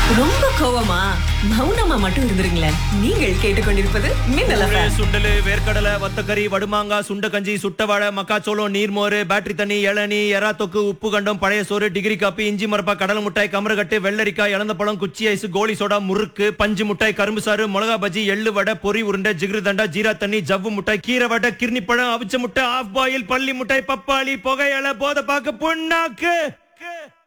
ரொம்ப கோவமா மௌனமா மட்டும் இருந்துருங்களேன். நீங்கள் கேட்டுக்கொண்டிருப்பது மின்னல் FM. சுண்டலு, வேர்க்கடலை, வத்தக்கறி, வடுமாங்கா, சுண்ட கஞ்சி, சுட்டவாழை, மக்காச்சோளம், நீர்மோர், பேட்டரி தண்ணி, இளநீ, எறா தொக்கு, உப்பு கண்டம், பழைய சோறு, டிகிரி காப்பி, இஞ்சி மரப்பா, கடலை முட்டாய், கமரகட்டு, வெள்ளரிக்காய், இளந்த பழம், குச்சி ஐஸ், கோலி சோடா, முறுக்கு, பஞ்சு முட்டாய், கரும்பு சாறு, மிளகா பஜ்ஜி, எள்ளு வடை, பொரி உருண்டை, ஜிகிரு தண்டா, ஜீரா தண்ணி, ஜவ்வு முட்டாய், கீரை வடை, கிர்னி பழம், அவிச்ச முட்டை, ஆஃப் பாயில், பள்ளி முட்டாய், பப்பாளி, புகையலை, போதை பாக்கு, புண்ணாக்கு.